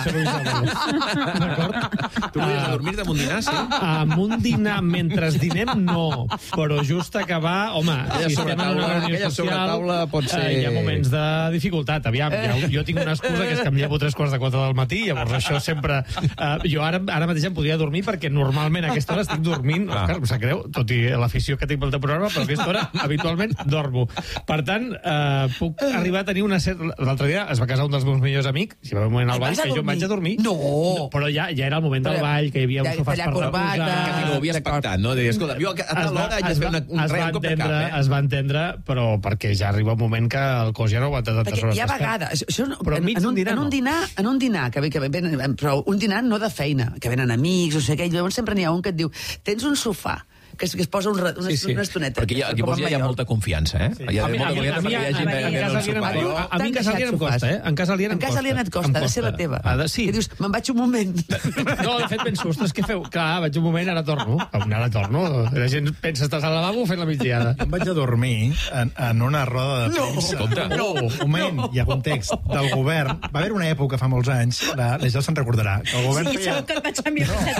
D'acord? Tu podries dormir damunt dinar, sí? Amb un dinar mentre dinem, no. Però just acabar... Home, si estem en una reunió social, hi ha moments de dificultat. Aviam, jo tinc una excusa, que és que em llevo 3:45 del matí, llavors això sempre... Jo ara mateix em podria dormir perquè normalment a aquesta hora estic dormint. Òscar, em sap greu, tot i l'afició que tinc pel teu programa, però a aquesta hora habitualment dormo. Per tant, puc arribar a tenir una certa... L'altre dia es va casar un dels meus millors amics, si va haver un moment al ball, que jo em vaig a dormir. No! Però ja era el moment del ball, que hi havia uns sofàs per reposar... Que ho havies pactat, no? Deies, escolta, jo a tal hora haig de fer un cop de cap, Es va entendre, però perquè ja arriba un moment que el cos ja no aguanta tantes hores. Perquè hi ha vegades... Però enmig d'un dinar, en un dinar, però un dinar no de feina, que venen amics, no sé què, i llavors sempre n'hi ha un que et diu, tens un sofà, que es posa una estoneta. Perquè aquí ja hi ha molta confiança, eh? Hi ha molta confiança perquè hi ha gent que ve un sofà. A mi en casa aliena em costa, eh? En casa aliena et costa, ha de ser la teva. Sí. I dius, me'n vaig un moment. No, de fet penso, ostres, què feu? Clar, vaig un moment, ara torno. La gent pensa, estàs al lavabo fent la migdiada. Em vaig a dormir en una roda de premsa. No! Un moment, hi ha context, del govern. Va haver una època, fa molts anys, la Gel se'n recordarà, que el govern feia... Sí, segur que et vaig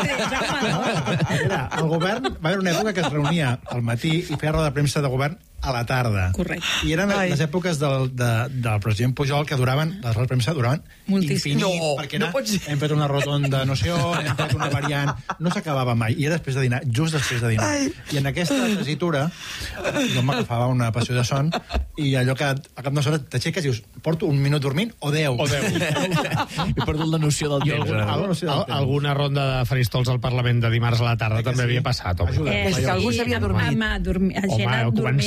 enviar el govern va haver una època que es reunia al matí i feia roda de premsa de govern a la tarda. Correcte. I eren les èpoques del president Pujol que duraven, les rodes de premsa duraven moltíssim. Infinit, perquè hem fet una rotonda no sé on, hem fet una variant, no s'acabava mai, i era després de dinar, just després de dinar. I en aquesta tessitura jo m'agafava una passió de son i allò que a cap d'una hora t'aixeques i dius, porto un minut dormint o 10? He perdut la noció del temps. Alguna ronda de faristols al Parlament de dimarts a la tarda també havia passat. És que algú s'havia dormit.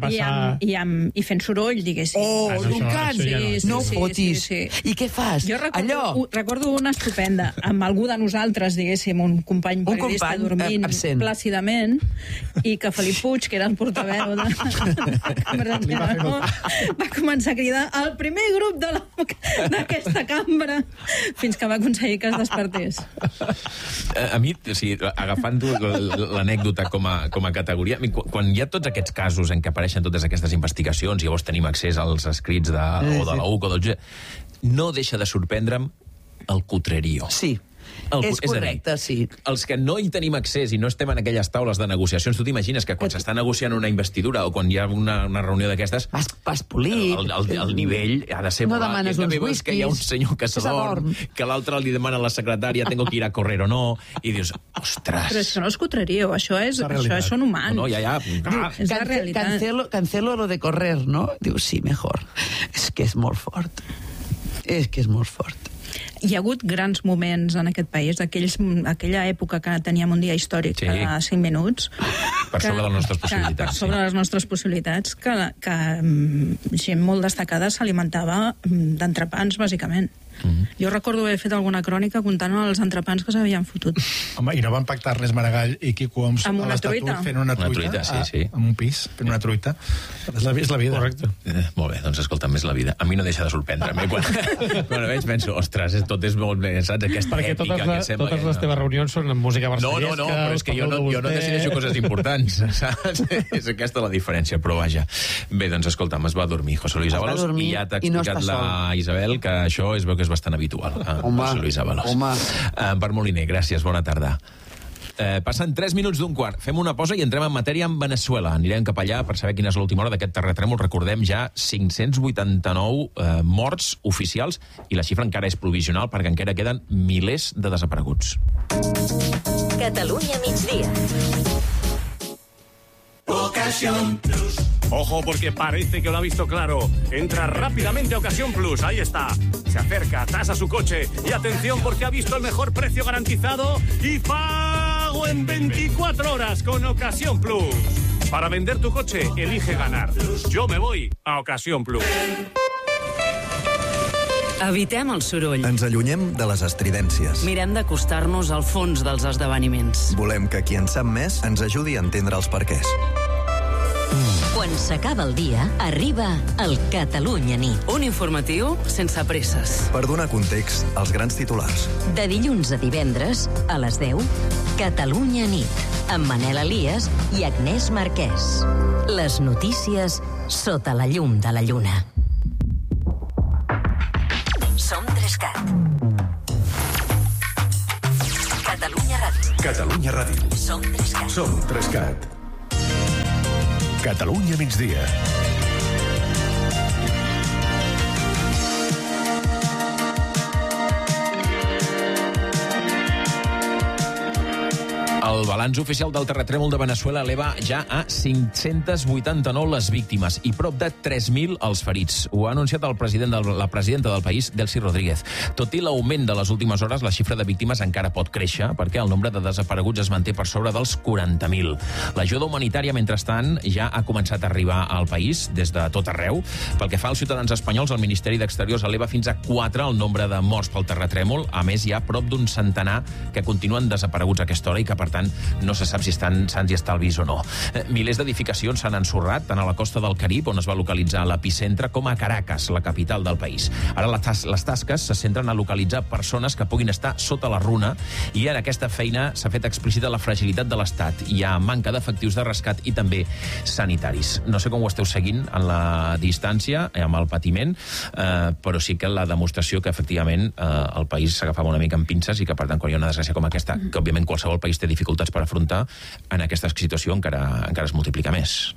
I fent soroll, diguéssim. Roncant! No fotis. I què fas? Jo recordo una estupenda, amb algú de nosaltres, diguéssim, un company periodista dormint plàcidament, i que Felip Puig, que era el portaveu de Cambra va començar a cridar el primer grup d'aquesta cambra fins que va aconseguir que es despertés. A mi, agafant l'anècdota com a categoria, quan hi ha tots aquests casos en què apareixen totes aquestes investigacions i llavors tenim accés als escrits o de la UC o del jutge, no deixa de sorprendre'm el cutrerío. Sí. És correcte, sí. Els que no hi tenim accés i no estem en aquelles taules de negociacions, tu t'imagines que quan s'està negociant una investidura o quan hi ha una reunió d'aquestes... Vas polit. El nivell ha de ser... No demanes uns whiskies. Que hi ha un senyor que s'adorm, que l'altre li demana a la secretària tengo que ir a correr o no, i dius, ostres... Però això no és cutrerío, això són humans. No, ja. És la realitat. Cancelo lo de correr, no? Diu, sí, mejor. És que és molt fort. Hi ha hagut grans moments en aquest país, aquella època que teníem un dia històric a 5 minuts. Per sobre de les nostres possibilitats. Per sobre de les nostres possibilitats, que gent molt destacada s'alimentava d'entrepans, bàsicament. Jo recordo haver fet alguna crònica comptant els entrepans que s'havien fotut. Home, i no van pactar Ernest Maragall i Quico Homs a l'Estatut fent una truita? Sí. En un pis, fent una truita. És la vida. Correcte. Molt bé, doncs escolta'm, és la vida. A mi no deixa de sorprendre'm. Quan veig penso, ostres, tot és molt bé, saps? Aquesta èpica que sembla... Totes les teves reunions són amb música barcelonesa. No, però és que jo no decideixo coses importants, saps? És aquesta la diferència, però vaja. Bé, doncs escolta'm, es va dormir José Luis Ábalos i ja t'ha explicat la Isabel que això es veu que és bastant habitual. José Luis Ábalos. Per Moliner, gràcies, bona tarda. Passen 3 minuts d'un quart. Fem una pausa i entrem en matèria en Veneçuela. Anirem cap allà per saber quina és l'última hora d'aquest terratrèmol. Recordem ja 589 morts oficials i la xifra encara és provisional perquè encara queden milers de desapareguts. Catalunya migdia. Ocasión Plus. Ojo, porque parece que lo ha visto claro. Entra rápidamente a Ocasión Plus, ahí está. Se acerca, tasa su coche y atención porque ha visto el mejor precio garantizado y pago en 24 horas con Ocasión Plus. Para vender tu coche, elige ganar. Yo me voy a Ocasión Plus. Evitem el soroll. Ens allunyem de les estridències. Mirem d'acostar-nos al fons dels esdeveniments. Volem que qui en sap més ens ajudi a entendre els perquès. Quan s'acaba el dia, arriba el Catalunya Nit. Un informatiu sense presses. Per donar context als grans titulars. De dilluns a divendres, a les 10, Catalunya Nit, amb Manel Elias i Agnès Marquès. Les notícies sota la llum de la lluna. Som 3CAT. Catalunya Ràdio. Catalunya Ràdio. Som 3CAT. Som 3CAT. Catalunya migdia. El balanç oficial del terratrèmol de Veneçuela eleva ja a 589 les víctimes i prop de 3.000 els ferits. Ho ha anunciat la presidenta del país, Delcy Rodríguez. Tot i l'augment de les últimes hores, la xifra de víctimes encara pot créixer perquè el nombre de desapareguts es manté per sobre dels 40.000. L'ajuda humanitària, mentrestant, ja ha començat a arribar al país des de tot arreu. Pel que fa als ciutadans espanyols, el Ministeri d'Exteriors eleva fins a 4 el nombre de morts pel terratrèmol. A més, hi ha prop d'un centenar que continuen desapareguts a aquesta hora i que, per tant, no se sap si estan sans i estalvis o no. Milers d'edificacions s'han ensorrat, tant a la costa del Carib, on es va localitzar l'epicentre, com a Caracas, la capital del país. Ara les tasques se centren a localitzar persones que puguin estar sota la runa i en aquesta feina s'ha fet explícita la fragilitat de l'Estat. Hi ha manca d'efectius de rescat i també sanitaris. No sé com ho esteu seguint en la distància, amb el patiment, però sí que la demostració que efectivament el país s'agafava una mica amb pinces i que, per tant, quan hi ha una desgràcia com aquesta, que òbviament qualsevol país té dificultats per afrontar, en aquesta situació encara es multiplica més.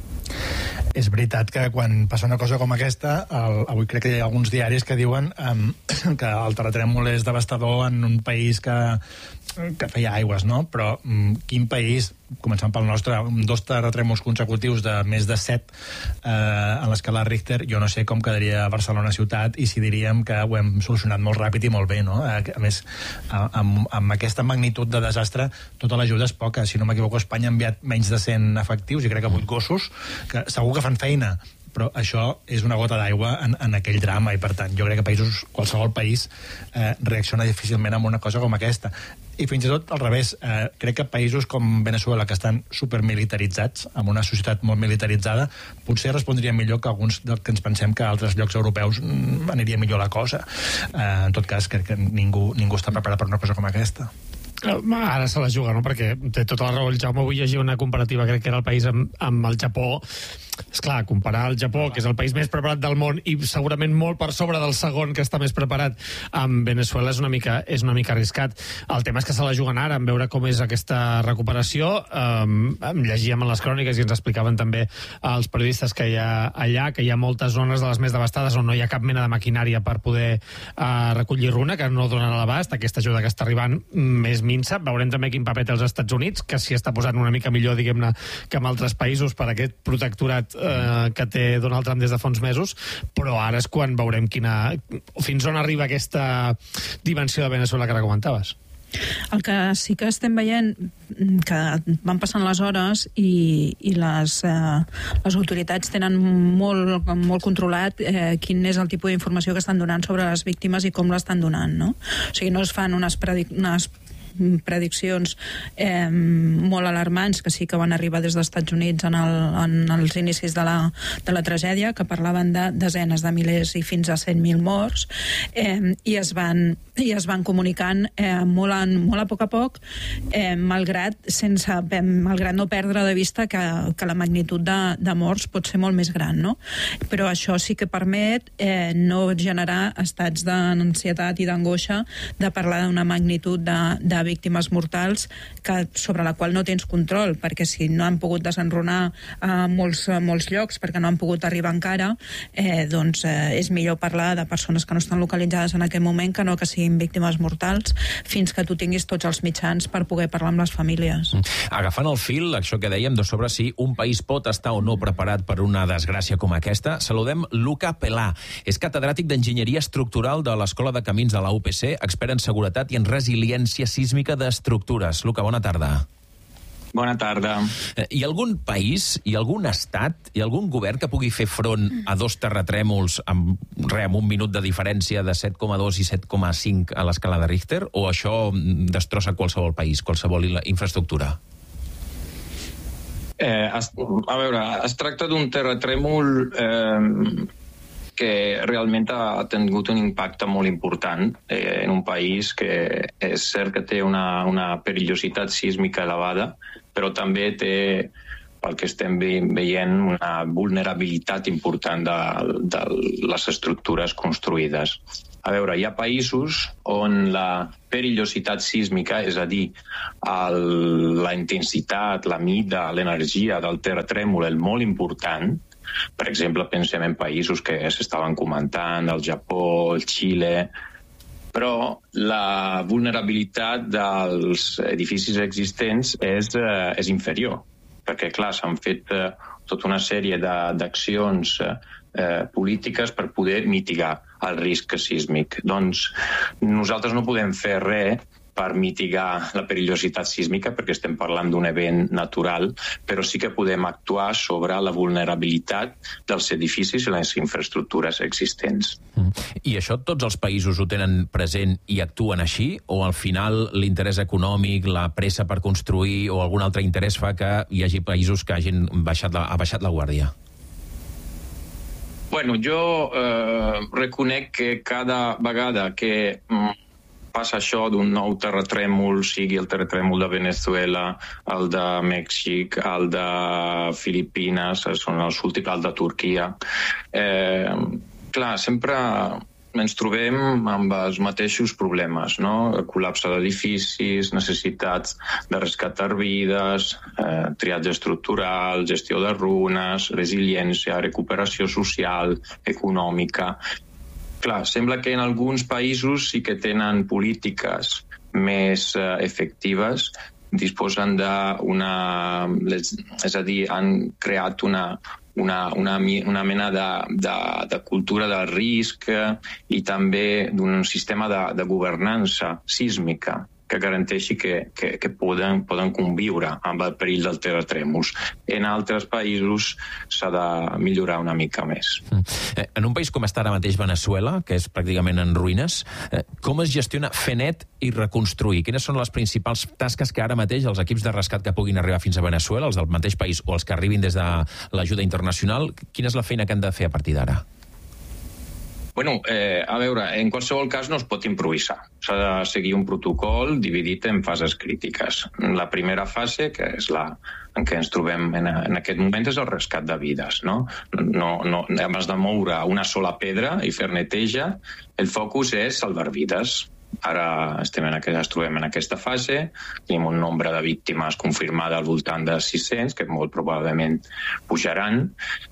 És veritat que quan passa una cosa com aquesta, avui crec que hi ha alguns diaris que diuen que el terratrèmol és devastador en un país que feia aigües, no? Però quin país, començant pel nostre, 2 terratrèmols consecutius de més de 7 en l'escala Richter, jo no sé com quedaria Barcelona ciutat i si diríem que ho hem solucionat molt ràpid i molt bé, no? A més, amb aquesta magnitud de desastre, tota l'ajuda és poca. Si no m'equivoco, Espanya ha enviat menys de 100 efectius i crec que 8 gossos, que segur que fan feina, però això és una gota d'aigua en aquell drama i, per tant, jo crec que qualsevol país reacciona difícilment amb una cosa com aquesta. I fins i tot al revés, crec que països com Veneçuela, que estan supermilitaritzats, amb una societat molt militaritzada, potser respondrien millor que alguns que ens pensem que a altres llocs europeus aniria millor la cosa. En tot cas, crec que ningú està preparat per una cosa com aquesta. Ara se la juga, no? Perquè té tota la raó el Jaume. Vull llegir una comparativa, crec que era el país amb el Japó. Esclar, comparar el Japó, que és el país més preparat del món i segurament molt per sobre del segon que està més preparat, amb Veneçuela és una mica arriscat. El tema és que se la juguen ara, en veure com és aquesta recuperació. Llegíem en les cròniques i ens explicaven també els periodistes que hi ha allà, que hi ha moltes zones de les més devastades on no hi ha cap mena de maquinària per poder recollir runa, que no donen a l'abast. Aquesta ajuda que està arribant més minsa. Veurem també quin paper té els Estats Units, que s'hi està posant una mica millor, diguem-ne, que en altres països per aquest protectorat que té Donald Trump des de fa uns mesos, però ara és quan veurem fins on arriba aquesta dimensió de Veneçuela que ara comentaves. El que sí que estem veient que van passant les hores i les autoritats tenen molt controlat quin és el tipus d'informació que estan donant sobre les víctimes i com l'estan donant, no? O sigui, no es fan unes prediccions molt alarmants que sí que van arribar des dels Estats Units en els inicis de la tragèdia, que parlaven de desenes de milers i fins a 100.000 morts, i es van comunicant molt a poc, malgrat no perdre de vista que la magnitud de morts pot ser molt més gran, no? Però això sí que permet no generar estats d'ansietat i d'angoixa de parlar d'una magnitud de víctimes mortals sobre la qual no tens control, perquè si no han pogut desenrunar a molts llocs perquè no han pogut arribar encara, doncs és millor parlar de persones que no estan localitzades en aquest moment que no que siguin víctimes mortals, fins que tu tinguis tots els mitjans per poder parlar amb les famílies. Agafant el fil, això que dèiem de sobre si un país pot estar o no preparat per una desgràcia com aquesta, saludem Luca Pelà. És catedràtic d'Enginyeria Estructural de l'Escola de Camins de la UPC, expert en seguretat i en resiliència sísmica d'estructures. Luca, bona tarda. Bona tarda. Hi ha algun país, hi ha algun estat, hi ha algun govern que pugui fer front a 2 terratrèmols amb un minut de diferència de 7,2 i 7,5 a l'escala de Richter, o això destrossa qualsevol país, qualsevol infraestructura? A veure, es tracta d'un terratrèmol que realment ha tingut un impacte molt important en un país que és cert que té una perillositat sísmica elevada, però també té, pel que estem veient, una vulnerabilitat important de les estructures construïdes. A veure, hi ha països on la perillositat sísmica, és a dir, la intensitat, la mida, l'energia del terratrèmol és molt important. Per exemple, pensem en països que s'estaven comentant, el Japó, el Xile, però la vulnerabilitat dels edificis existents és inferior, perquè, clar, s'han fet tota una sèrie d'accions polítiques per poder mitigar el risc sísmic. Doncs nosaltres no podem fer res per mitigar la perillositat sísmica, perquè estem parlant d'un event natural, però sí que podem actuar sobre la vulnerabilitat dels edificis i les infraestructures existents. I això tots els països ho tenen present i actuen així? O al final l'interès econòmic, la pressa per construir o algun altre interès fa que hi hagi països que hagin baixat la guàrdia? Bueno, jo reconec que cada vegada que passa això d'un nou terratrèmol, sigui el terratrèmol de Venezuela, el de Mèxic, el de Filipines, són els últims, el de Turquia. Clar, sempre ens trobem amb els mateixos problemes, no? Col·lapse d'edificis, necessitats de rescatar vides, triatge estructural, gestió de runes, resiliència, recuperació social, econòmica. Clar, sembla que en alguns països sí que tenen polítiques més efectives, disposen és a dir, han creat una mena de cultura del risc i també d'un sistema de governança sísmica que garanteixi que poden conviure amb el perill dels terratrèmols. En altres països s'ha de millorar una mica més. En un país com està ara mateix Venezuela, que és pràcticament en ruïnes, com es gestiona fer net i reconstruir? Quines són les principals tasques que ara mateix els equips de rescat que puguin arribar fins a Venezuela, els del mateix país o els que arribin des de l'ajuda internacional, quina és la feina que han de fer a partir d'ara? Bueno, a veure, en qualsevol cas no es pot improvisar. S'ha de seguir un protocol dividit en fases crítiques. La primera fase, que és la en què ens trobem en aquest moment, és el rescat de vides. No, abans de moure una sola pedra i fer neteja, el focus és salvar vides. Ara ens trobem en aquesta fase, tenim un nombre de víctimes confirmada al voltant de 600, que molt probablement pujaran.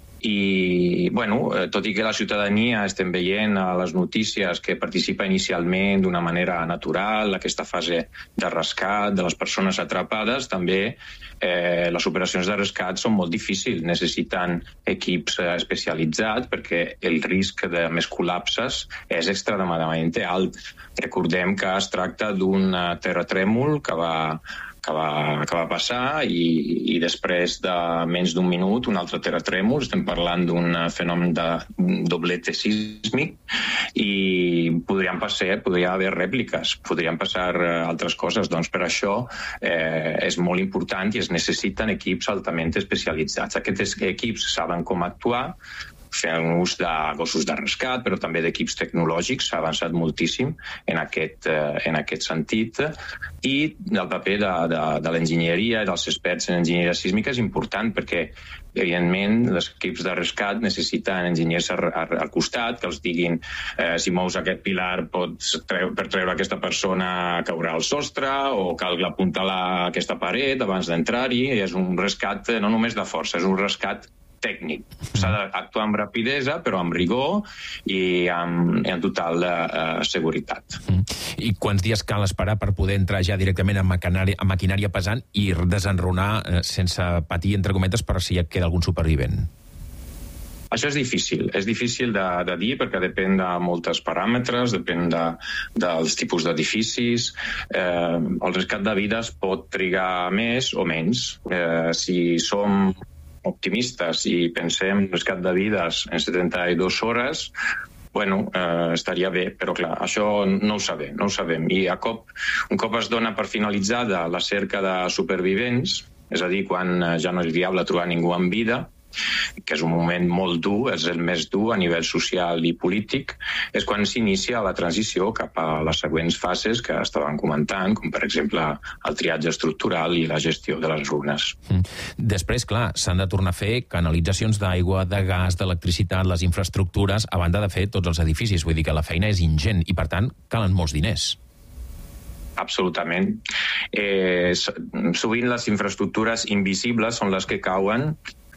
I, bueno, tot i que la ciutadania estem veient a les notícies que participa inicialment d'una manera natural, aquesta fase de rescat de les persones atrapades, també les operacions de rescat són molt difícils, necessiten equips especialitzats perquè el risc de més col·lapses és extremadament alt. Recordem que es tracta d'un terratrèmol que va passar i després de menys d'un minut un altre terratrèmol. Estem parlant d'un fenomen de doblete sísmic i podria haver rèpliques, podrien passar altres coses. Doncs per això és molt important i es necessiten equips altament especialitzats. Aquests equips saben com actuar, fent ús de gossos de rescat, però també d'equips tecnològics, s'ha avançat moltíssim en aquest sentit, i el paper de l'enginyeria i dels experts en enginyeria sísmica és important perquè, evidentment, els equips de rescat necessiten enginyers al costat que els diguin si mous aquest pilar per treure aquesta persona caurà al sostre o cal apuntalar aquesta paret abans d'entrar-hi. És un rescat no només de força, és un rescat tècnic. S'ha d'actuar amb rapidesa, però amb rigor i amb total seguretat. I quants dies cal esperar per poder entrar ja directament a maquinària pesant i desenrunar sense patir, entre cometes, per si ja queda algun supervivent? Això és difícil de dir perquè depèn de molts paràmetres, depèn dels tipus d'edificis. El rescat de vides pot trigar més o menys. Si som optimistes i pensem en rescat de vides en 72 hores, estaria bé, però clar, això no ho sabem. I un cop es dona per finalitzada la cerca de supervivents, és a dir, quan ja no és viable trobar ningú amb vida, que és un moment molt dur, és el més dur a nivell social i polític, és quan s'inicia la transició cap a les següents fases que estàvem comentant, com per exemple el triatge estructural i la gestió de les runes. Després, clar, s'han de tornar a fer canalitzacions d'aigua, de gas, d'electricitat, les infraestructures, a banda de fer tots els edificis. Vull dir que la feina és ingent i, per tant, calen molts diners. Absolutament. Sovint les infraestructures invisibles són les que cauen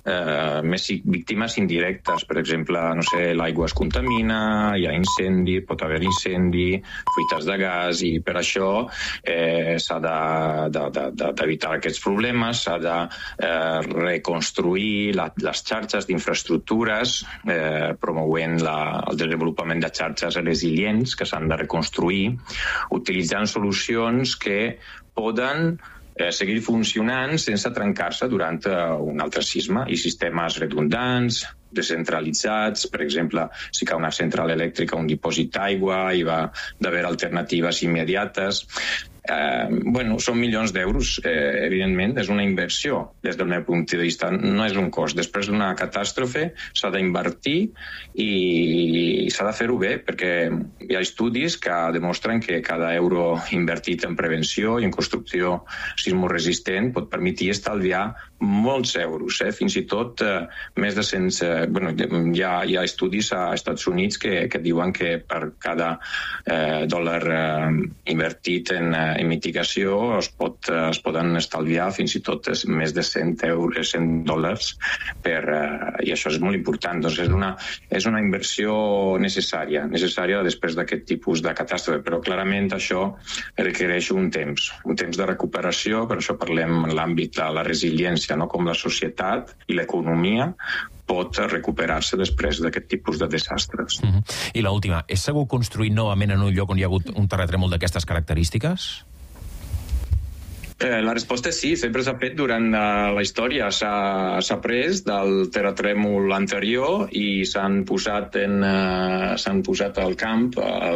més víctimes indirectes. Per exemple, no sé, l'aigua es contamina, hi ha incendi, pot haver incendi, fuites de gas, i per això s'ha d'evitar aquests problemes, s'ha de reconstruir les xarxes d'infraestructures, promovent el desenvolupament de xarxes resilients que s'han de reconstruir, utilitzant solucions que poden seguir funcionant sense trencar-se durant un altre sisme, i sistemes redundants, descentralitzats. Per exemple, si cau una central elèctrica, un dipòsit d'aigua, hi va d'haver alternatives immediates. Són milions d'euros, evidentment, és una inversió des del meu punt de vista, no és un cost. Després d'una catàstrofe s'ha d'invertir i s'ha de fer-ho bé, perquè hi ha estudis que demostren que cada euro invertit en prevenció i en construcció sismoresistent pot permetre estalviar molts euros, fins i tot més de 100... Hi ha estudis a Estats Units que diuen que per cada dòlar invertit en mitigació es poden estalviar fins i tot més de $100 i això és molt important. Doncs és una inversió necessària després d'aquest tipus de catàstrofe, però clarament això requereix un temps de recuperació. Per això parlem en l'àmbit de la resiliència, com la societat i l'economia pot recuperar-se després d'aquest tipus de desastres. I l'última, és segur construir novament en un lloc on hi ha hagut un terratrèmol d'aquestes característiques? La resposta és sí, sempre s'ha fet durant la història. S'ha après del terratrèmol anterior i s'han posat al camp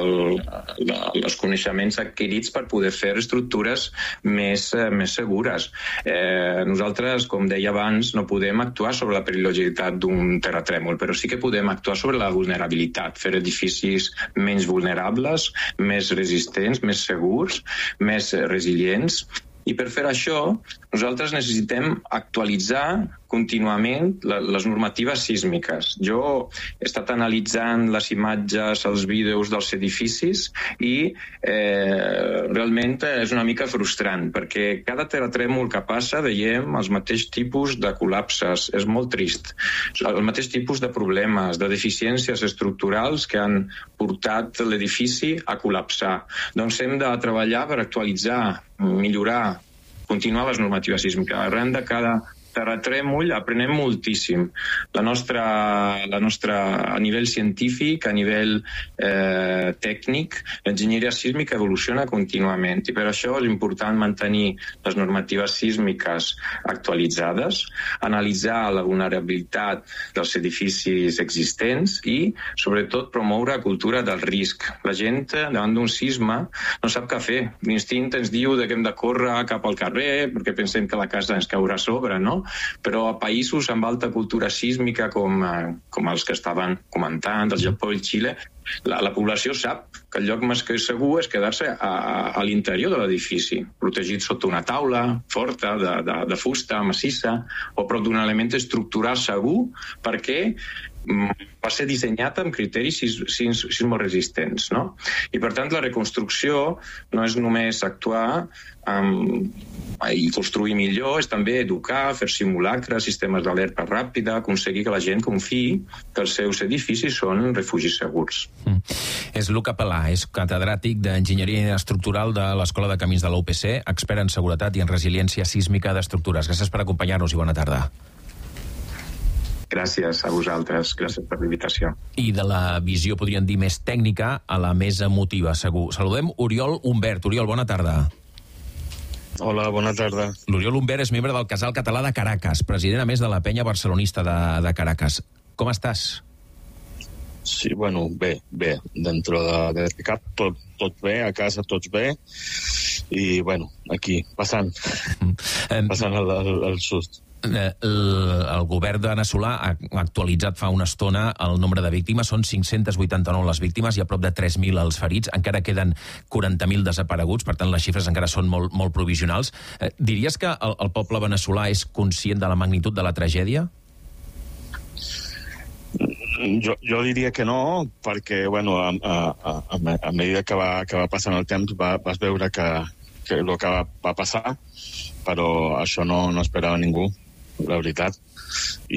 els coneixements adquirits per poder fer estructures més segures. Nosaltres, com deia abans, no podem actuar sobre la perillositat d'un terratrèmol, però sí que podem actuar sobre la vulnerabilitat, fer edificis menys vulnerables, més resistents, més segurs, més resilients. I per fer això, nosaltres necessitem actualitzar contínuament les normatives sísmiques. Jo he estat analitzant les imatges, els vídeos dels edificis i realment és una mica frustrant, perquè cada terratrèmol que passa veiem els mateixos tipus de col·lapses. És molt trist. El mateix tipus de problemes, de deficiències estructurals que han portat l'edifici a col·lapsar. Doncs hem de treballar per actualitzar, millorar, continuar les normatives sísmiques. Arran de cada terratrèmol aprenem moltíssim. La nostra, a nivell científic, a nivell tècnic, l'enginyeria sísmica evoluciona contínuament i per això és important mantenir les normatives sísmiques actualitzades, analitzar la vulnerabilitat dels edificis existents i, sobretot, promoure la cultura del risc. La gent, davant d'un sisme, no sap què fer. L'instint ens diu que hem de córrer cap al carrer perquè pensem que la casa ens caurà a sobre, no? Però a països amb alta cultura sísmica com els que estaven comentant, el Japó i el Xile, la població sap que el lloc més segur és quedar-se a l'interior de l'edifici, protegit sota una taula forta, de fusta, massissa, o prop d'un element estructural segur, perquè va ser dissenyat amb criteris sismoresistents, no? I, per tant, la reconstrucció no és només actuar i construir millor, és també educar, fer simulacres, sistemes d'alerta ràpida, aconseguir que la gent confiï que els seus edificis són refugis segurs. És Luca Pelà, és catedràtic d'Enginyeria Estructural de l'Escola de Camins de la UPC, expert en seguretat i en resiliència sísmica d'estructures. Gràcies per acompanyar-nos i bona tarda. Gràcies a vosaltres, gràcies per l'invitació. I de la visió, podríem dir, més tècnica a la més emotiva, segur. Saludem Oriol Humbert. Oriol, bona tarda. Hola, bona tarda. L'Oriol Humbert és membre del Casal Català de Caracas, president, a més, de la penya barcelonista de Caracas. Com estàs? Sí, bueno, bé. Dentro de cap, tot bé, a casa tots bé, i, bueno, aquí, passant el sust. El govern veneçolà ha actualitzat fa una estona el nombre de víctimes. Són 589 les víctimes i a prop de 3.000 els ferits. Encara queden 40.000 desapareguts, per tant les xifres encara són molt provisionals. Diries que el poble veneçolà és conscient de la magnitud de la tragèdia? Jo diria que no, perquè a medida que va passant el temps vas veure que el que va passar, però això no esperava ningú, la veritat. I